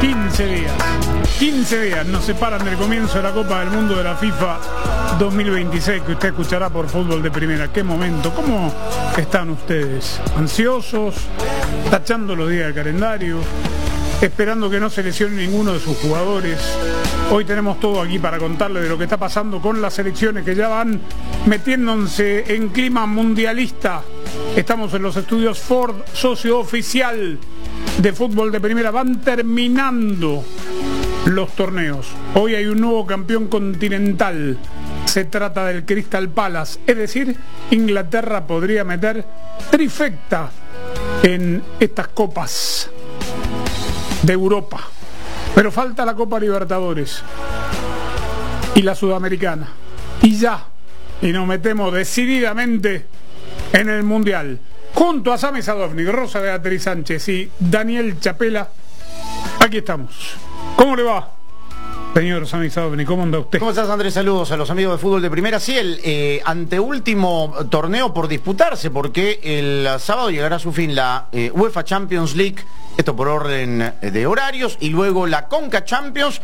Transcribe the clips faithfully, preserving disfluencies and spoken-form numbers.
quince días. quince días nos separan del comienzo de la Copa del Mundo de la FIFA dos mil veintiséis, que usted escuchará por Fútbol de Primera. ¿Qué momento? ¿Cómo están ustedes? ¿Ansiosos? ¿Tachando los días del calendario? ¿Esperando que no se lesione ninguno de sus jugadores? Hoy tenemos todo aquí para contarle de lo que está pasando con las selecciones que ya van metiéndose en clima mundialista. Estamos en los estudios Ford, socio oficial de Fútbol de Primera. Van terminando los torneos. Hoy hay un nuevo campeón continental. Se trata del Crystal Palace. Es decir, Inglaterra podría meter trifecta en estas copas de Europa. Pero falta la Copa Libertadores y la Sudamericana. Y ya. Y nos metemos decididamente en el Mundial. Junto a Sami Sadovnik, Rosa Beatriz Sánchez y Daniel Chapela. Aquí estamos. ¿Cómo le va, señor Sami Sadovnik? ¿Cómo anda usted? ¿Cómo estás, Andrés? Saludos a los amigos de Fútbol de Primera. Sí, el eh, anteúltimo torneo por disputarse, porque el sábado llegará a su fin la eh, UEFA Champions League. Esto por orden de horarios, y luego la Conca Champions,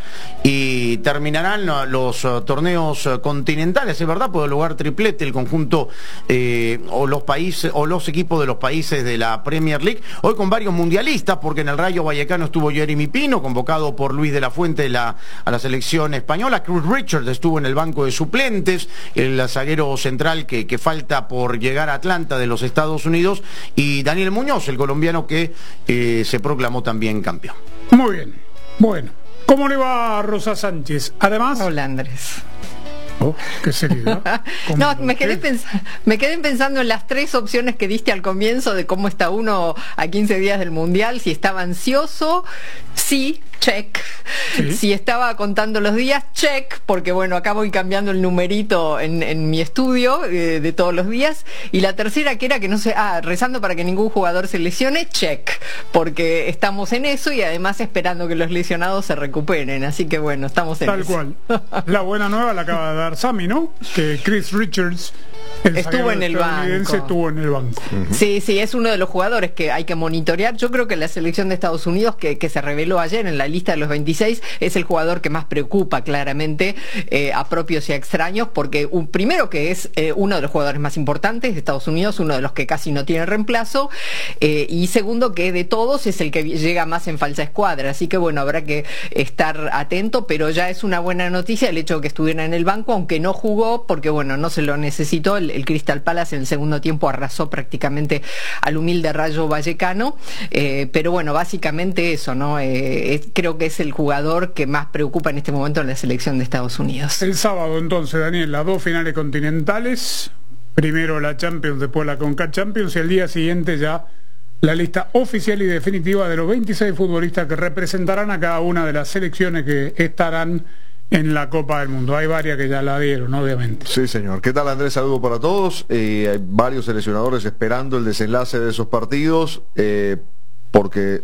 y terminarán los uh, torneos uh, continentales, es verdad, puede lugar triplete el conjunto eh, o los países o los equipos de los países de la Premier League, hoy con varios mundialistas, porque en el Rayo Vallecano estuvo Jeremy Pino, convocado por Luis de la Fuente la, a la selección española. Chris Richards estuvo en el banco de suplentes, el zaguero central que, que falta por llegar a Atlanta de los Estados Unidos, y Daniel Muñoz, el colombiano que eh, se proclamó también campeón. Muy bien, bueno. ¿Cómo le va a Rosa Sánchez? Además... Hola, Andrés. Oh, qué seriedad. No, me quedé, me quedé pensando en las tres opciones que diste al comienzo de cómo está uno a quince días del Mundial. Si estaba ansioso, sí, check. ¿Sí? Si estaba contando los días, check, porque bueno, acá voy cambiando el numerito en, en mi estudio eh, de todos los días. Y la tercera, que era que no sé, ah, rezando para que ningún jugador se lesione, check, porque estamos en eso y además esperando que los lesionados se recuperen. Así que bueno, estamos en Tal eso. cual. La buena nueva la acaba de dar Sami, ¿no? Que Chris Richards, el estuvo en el banco. Estuvo en el banco. Uh-huh. Sí, sí, es uno de los jugadores que hay que monitorear. Yo creo que la selección de Estados Unidos, que, que se reveló ayer en la lista de los veintiséis, es el jugador que más preocupa claramente eh, a propios y a extraños, porque un, primero que es eh, uno de los jugadores más importantes de Estados Unidos, uno de los que casi no tiene reemplazo, eh, y segundo que de todos es el que llega más en falsa escuadra. Así que bueno, habrá que estar atento, pero ya es una buena noticia el hecho de que estuviera en el banco, aunque no jugó, porque bueno, no se lo necesitó. El, el Crystal Palace en el segundo tiempo arrasó prácticamente al humilde Rayo Vallecano, eh, pero bueno, básicamente eso, ¿no? Eh, es, creo que es el jugador que más preocupa en este momento en la selección de Estados Unidos. El sábado entonces, Daniel, las dos finales continentales, primero la Champions, después la Conca Champions, y el día siguiente ya la lista oficial y definitiva de los veintiséis futbolistas que representarán a cada una de las selecciones que estarán en la Copa del Mundo. Hay varias que ya la dieron, obviamente. Sí, señor. ¿Qué tal, Andrés? Saludo para todos. Eh, hay varios seleccionadores esperando el desenlace de esos partidos, eh, porque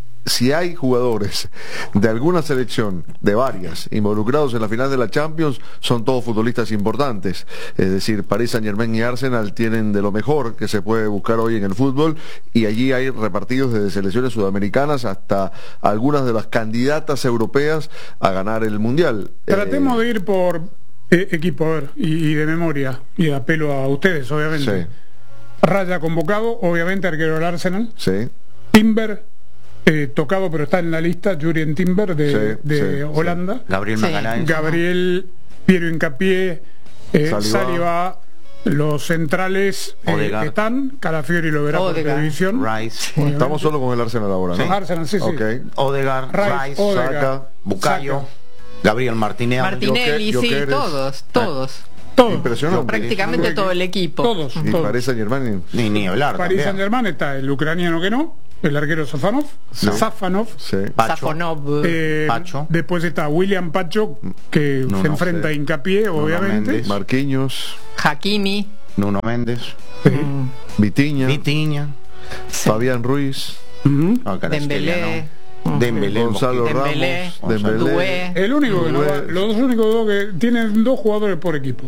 si hay jugadores de alguna selección, de varias, involucrados en la final de la Champions, son todos futbolistas importantes. Es decir, Paris Saint-Germain y Arsenal tienen de lo mejor que se puede buscar hoy en el fútbol, y allí hay repartidos desde selecciones sudamericanas hasta algunas de las candidatas europeas a ganar el Mundial. Tratemos eh, de ir por eh, equipo, a ver, y, y de memoria, y apelo a ustedes, obviamente. Sí. Raya convocado, obviamente, arquero del Arsenal. Sí. Timber, Eh, tocado pero está en la lista, Jurien Timber de, sí, de sí, Holanda, sí. Gabriel sí. Magalhães, Gabriel, Piero Hincapié, eh, Saliba. Saliba, los centrales eh, están, Calafiori lo verá por televisión. Rice. Obviamente. Estamos solo con el Arsenal ahora, ¿no? Sí. Arsenal, sí, sí. Okay. Odegaard, Rice, Rice, Odegaard, Saka, Bucayo, Saka. Gabriel Martinelli. Martinelli, Joker- sí, Jokeres. todos, todos. Todos. Impresionante. Prácticamente Sí. todo el equipo. Todos. Y todos. Paris Saint-Germain. Ni, ni hablar. París también. Saint-Germain está el ucraniano que no, el arquero Safanov, No. Safanov. Sí. Pacho. Safonov. Eh, Pacho. Después está William Pacho, que No, se no enfrenta sé. a Hincapié, Nuno obviamente. Méndez. Marquinhos, Hakimi. Nuno Méndez. Sí. Mm, Vitiña, Vitiña. sí. Fabián Ruiz, Ujú. No, Dembélé. no. Dembélé. Gonzalo Dembélé, Ramos, Dembélé. Doué. El único que no va, Doué. los únicos dos que tienen dos jugadores por equipo.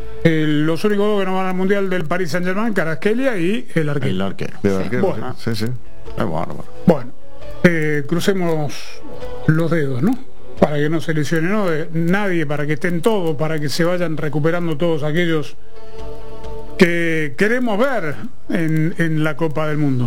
El, los únicos dos que no van al Mundial del Paris Saint-Germain, Kvaratskhelia y el arquero. El arquero. De arquero, Bueno. sí, sí. Es bárbaro. Bueno, eh, crucemos los dedos, ¿no? Para que no se lesione ¿no? de nadie, para que estén todos, para que se vayan recuperando todos aquellos que queremos ver en, en la Copa del Mundo.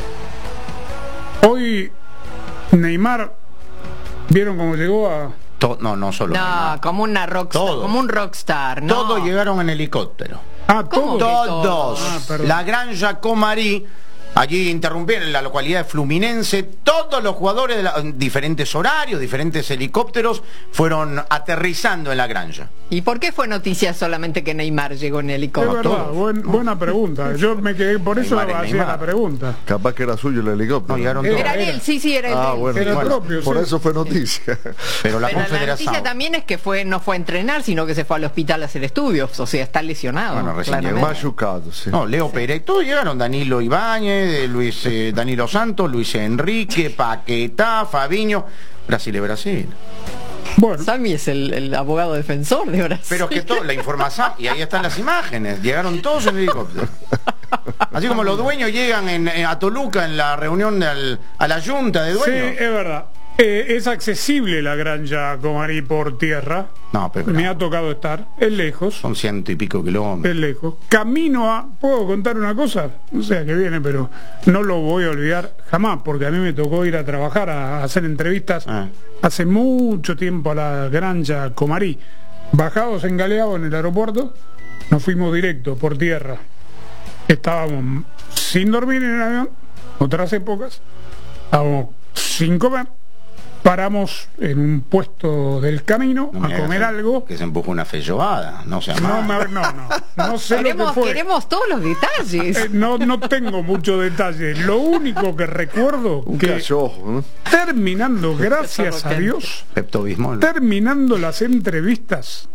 Hoy Neymar, ¿vieron cómo llegó a...? To- no, no solo No, Neymar. como una rockstar, Todos. como un rockstar, ¿no? Todos llegaron en helicóptero. Ah, ¿Cómo todos. que Todos. Ah, perdón. La Granja Comari, allí interrumpieron en la localidad de Fluminense, todos los jugadores de la- diferentes horarios, diferentes helicópteros, fueron aterrizando en la Granja. ¿Y por qué fue noticia solamente que Neymar llegó en Es helicóptero? verdad, todos. buen- buena pregunta. Yo me quedé, por eso Neymar es hacía Neymar. la pregunta. Capaz que era suyo el helicóptero. No, llegaron Era- todos. Era de él, sí, sí, era el de Ah, él. bueno, Era el bueno, propio, por sí. eso fue noticia. Pero la Pero la Confederación. noticia también es que fue no fue a entrenar, sino que se fue al hospital a hacer estudios. O sea, está lesionado. Bueno, recién claramente. llegó. Machucado, sí. No, Leo Pérez, todos llegaron, Danilo Ibáñez, Luis eh, Danilo Santos, Luis Enrique, Paquetá, Fabiño, Brasil es Brasil. Bueno, Sammy es el, el abogado defensor de Brasil. Pero que todo, la información, y ahí están las imágenes, llegaron todos en helicóptero. Así como los dueños llegan en, en- a Toluca en la reunión del- a la junta de sí, dueños. es verdad. Eh, es accesible la Granja Comari por tierra. No, pero Me no. ha tocado estar. Es lejos. Son ciento y pico kilómetros. Es lejos. Camino a... ¿Puedo contar una cosa? No sé a qué viene, pero no lo voy a olvidar jamás, porque a mí me tocó ir a trabajar, a, a hacer entrevistas Ah. hace mucho tiempo a la Granja Comari. Bajados en Galeao en el aeropuerto, nos fuimos directo por tierra. Estábamos sin dormir en el avión, otras épocas. Estábamos sin comer. Paramos en un puesto del camino No me a hagas comer que- algo. Que se empujó una feijoada, no sea No, mal. me- no, no, no sé lo que queremos, fue. queremos todos los detalles. Eh, no, no tengo mucho detalle. Lo único que recuerdo Un que cachorro, ¿no? terminando, gracias a Cachorro Dios, Pepto-Bismol. terminando las entrevistas,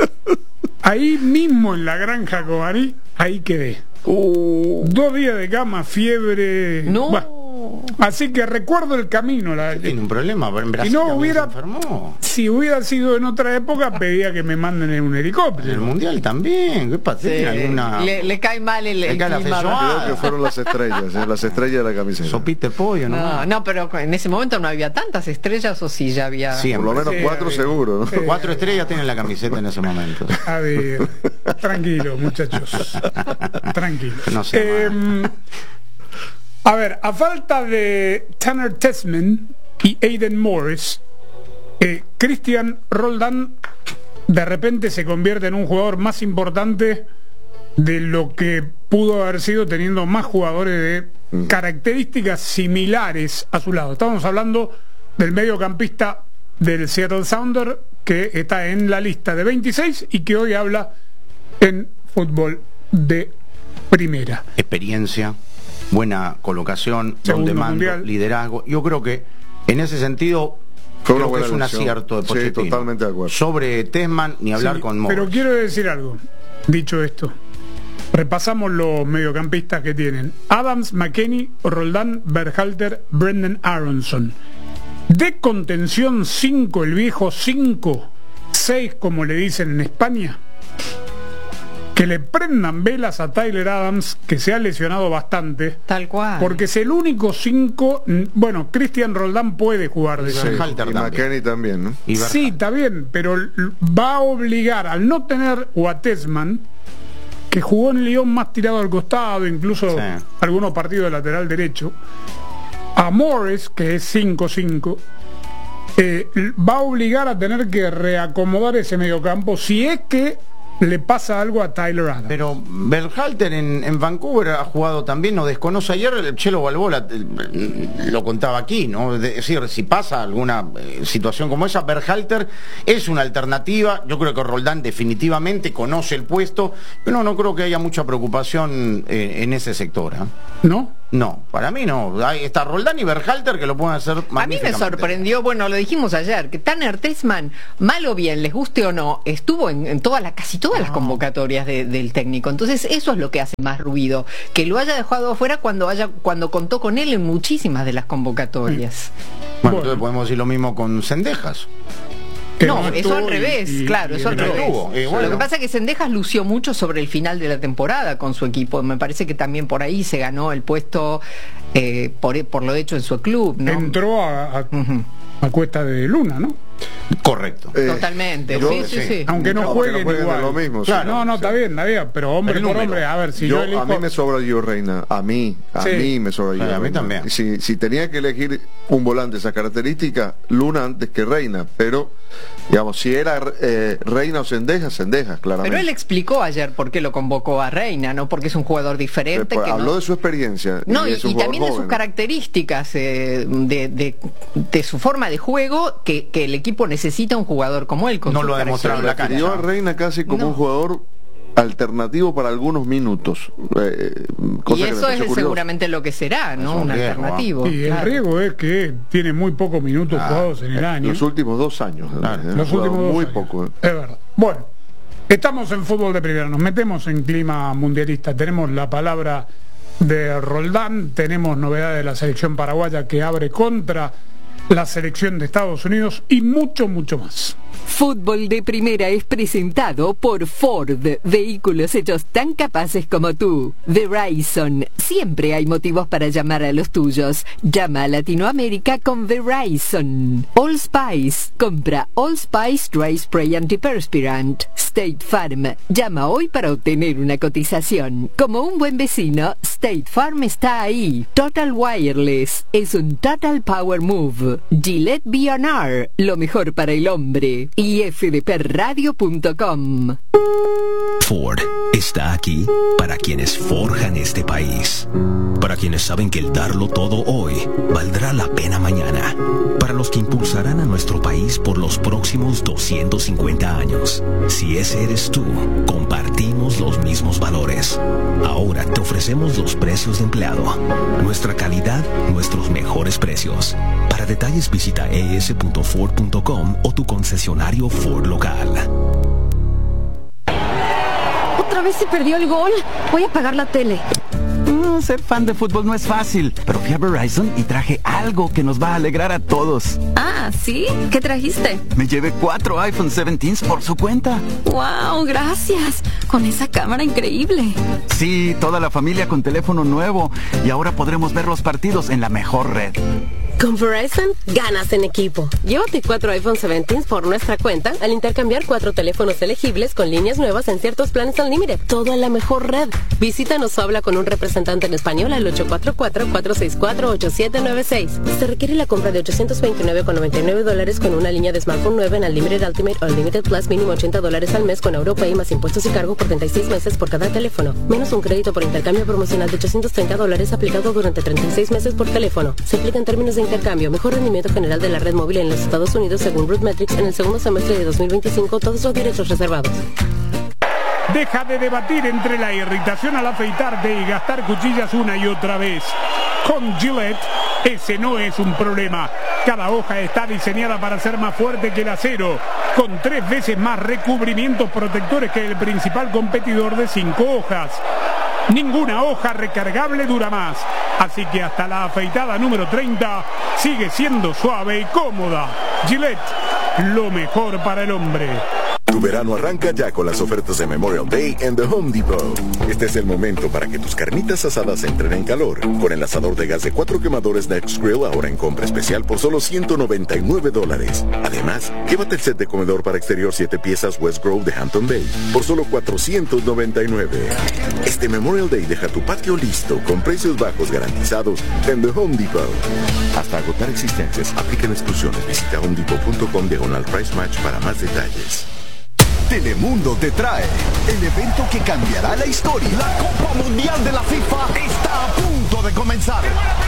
ahí mismo en la Granja Comari, ahí quedé. Dos días de cama, fiebre. No. Bah. Así que recuerdo el camino. La- Tiene un problema, en Brasil no también hubiera- se enfermó. si hubiera sido en otra época, pedía que me manden en un En el helicóptero. mundial también. ¿Qué pasa? Sí, ¿Tiene alguna le, le cae mal el, Le el cae la clima. feijoada. Creo que fueron las estrellas, ¿eh? Las estrellas de la camiseta. sopita de pollo, no? No, no, pero en ese momento no había tantas estrellas, o sí ya había. Sí, Por lo menos Sí, cuatro sí. seguro, ¿no? Sí. Cuatro estrellas tienen la camiseta en ese momento. A ver, tranquilo, muchachos. Tranquilo. No sé, Eh, a ver, a falta de Tanner Tessman y Aiden Morris, eh, Christian Roldán de repente se convierte en un jugador más importante de lo que pudo haber sido teniendo más jugadores de características similares a su lado. Estamos hablando del mediocampista del Seattle Sounder, que está en la lista de veintiséis y que hoy habla en fútbol de primera. Experiencia, buena colocación, Segundo donde mando, mundial. liderazgo. Yo creo que en ese sentido Fue una creo que buena es un elección. acierto de Sí, Pochettino. totalmente de acuerdo. Sobre Tessman ni hablar Sí, con Morris. pero quiero decir algo, dicho esto. Repasamos los mediocampistas que tienen: Adams, McKennie, Roldán, Berhalter, Brendan Aronson. De contención cinco, el viejo cinco, seis como le dicen en España. Que le prendan velas a Tyler Adams, que se ha lesionado bastante, Tal cual. porque es el único cinco. Bueno, Christian Roldán puede jugar de Sí. cinco. Berhalter Y también. McKennie también, ¿no? Y Sí, Berhalter. está bien, pero l- va a obligar, al no tener o a Tessman, que jugó en Lyon más tirado al costado, incluso Sí. algunos partidos de lateral derecho, a Morris, que es cinco cinco, eh, l- va a obligar a tener que reacomodar ese mediocampo si es que le pasa algo a Tyler Adams. Pero Berhalter en, en Vancouver ha jugado también, no desconoce ayer, el Chelo Balboa eh, lo contaba aquí, ¿no? Es decir, si pasa alguna eh, situación como esa, Berhalter es una alternativa. Yo creo que Roldán definitivamente conoce el puesto, pero no, no creo que haya mucha preocupación eh, en ese sector. ¿eh? ¿No? No, para mí no. Ahí está Roldán y Berhalter que lo pueden hacer A mí me magníficamente. sorprendió, bueno, lo dijimos ayer, que Tanner Tessman, mal o bien, les guste o no, estuvo en, en todas las, casi todas las convocatorias de- del técnico. Entonces eso es lo que hace más ruido, que lo haya dejado afuera cuando haya, cuando contó con él en muchísimas de las convocatorias. Bueno, Bueno. entonces podemos decir lo mismo con Cendejas. Que No, eso estuvo al y- revés, y- claro, y eso al el- revés. estuvo, eh, bueno. Lo que pasa es que Cendejas lució mucho sobre el final de la temporada con su equipo. Me parece que también por ahí se ganó el puesto eh, por, por lo hecho en su club, ¿no? Entró a, a- Ujú. a cuesta de Luna, ¿no? Correcto. Eh, Totalmente, yo- sí, sí, sí. sí. Aunque no No, jueguen, que no jueguen igual. de lo mismo, sí. Claro, no, no, está bien, está bien, pero hombre El por número. hombre, a ver, si yo, yo, elijo... a mí me sobra Gio Reina, a mí, a Sí. mí me sobra Gio A mí Reina. también. Si, si tenía que elegir un volante de esa característica, Luna antes que Reina, pero digamos, si era eh, Reina o Sendejas, Sendejas, claramente. Pero él explicó ayer por qué lo convocó a Reina, ¿no? Porque es un jugador diferente. Pues, que habló no... de su experiencia. No, y, es un y jugador también de sus joven. características, eh, de, de, de su forma de juego, que, que el equipo necesita un jugador como él. Con No sus lo ha demostrado en la características. cancha. Refirió a Reina casi como No. un jugador alternativo para algunos minutos. Eh, cosa Y que me eso pareció es curioso. seguramente lo que será, ¿no? Es un Un riesgo, alternativo. Y el claro. riesgo es que tiene muy pocos minutos Ah, jugados en el año. Los últimos dos años. Claro, eh, Los ha jugado últimos dos muy años. poco. eh. Es verdad. Bueno, estamos en fútbol de primera, nos metemos en clima mundialista. Tenemos la palabra de Roldán, tenemos novedades de la selección paraguaya que abre contra la selección de Estados Unidos y mucho, mucho más. Fútbol de Primera es presentado por Ford, vehículos hechos tan capaces como tú. Verizon, siempre hay motivos para llamar a los tuyos. Llama a Latinoamérica con Verizon. All Spice, compra All Spice Dry Spray Antiperspirant. State Farm, llama hoy para obtener una cotización. Como un buen vecino, State Farm está ahí. Total Wireless, es un Total Power Move. Gillette B and R, lo mejor para el hombre. Y f d p radio punto com. Ford está aquí para quienes forjan este país, para quienes saben que el darlo todo hoy valdrá la pena mañana, para los que impulsarán a nuestro país por los próximos doscientos cincuenta años. Si ese eres tú, compartimos los mismos valores. Ahora te ofrecemos los precios de empleado, nuestra calidad, nuestros mejores precios. Para detalles visita e s punto ford punto com o tu concesionario Ford local. Otra vez se perdió el gol. Voy a apagar la tele. Mm, ser fan de fútbol no es fácil, pero fui a Verizon y traje algo que nos va a alegrar a todos. Ah, ¿sí? ¿Qué trajiste? Me llevé cuatro iPhone diecisiete por su cuenta. ¡Wow! Gracias. Con esa cámara increíble. Sí, toda la familia con teléfono nuevo y ahora podremos ver los partidos en la mejor red. Con Verizon, ganas en equipo. Llévate cuatro iPhone diecisiete por nuestra cuenta al intercambiar cuatro teléfonos elegibles con líneas nuevas en ciertos planes Unlimited. Todo en la mejor red. Visítanos o habla con un representante en español al ocho cuatro cuatro, cuatro seis cuatro, ocho siete nueve seis. Se requiere la compra de ochocientos veintinueve con noventa y nueve dólares con una línea de smartphone nueva en Unlimited Ultimate o Unlimited Plus mínimo ochenta dólares al mes con Europay más impuestos y cargo por treinta y seis meses por cada teléfono. Menos un crédito por intercambio promocional de ochocientos treinta dólares aplicado durante treinta y seis meses por teléfono. Se aplica en términos de intercambio, mejor rendimiento general de la red móvil en los Estados Unidos según RootMetrics en el segundo semestre de dos mil veinticinco, todos los derechos reservados. Deja de debatir entre la irritación al afeitarte y gastar cuchillas una y otra vez. Con Gillette, ese no es un problema. Cada hoja está diseñada para ser más fuerte que el acero, con tres veces más recubrimientos protectores que el principal competidor de cinco hojas. Ninguna hoja recargable dura más, así que hasta la afeitada número treinta sigue siendo suave y cómoda. Gillette, lo mejor para el hombre. Tu verano arranca ya con las ofertas de Memorial Day en The Home Depot. Este es el momento para que tus carnitas asadas entren en calor. Con el asador de gas de cuatro quemadores Next Grill ahora en compra especial por solo ciento noventa y nueve dólares. Además, llévate el set de comedor para exterior siete piezas West Grove de Hampton Bay por solo cuatrocientos noventa y nueve. Este Memorial Day deja tu patio listo con precios bajos garantizados en The Home Depot. Hasta agotar existencias, aplican exclusiones. Visita homedepot punto com diagonal price match para más detalles. Telemundo te trae el evento que cambiará la historia. La Copa Mundial de la FIFA está a punto de comenzar.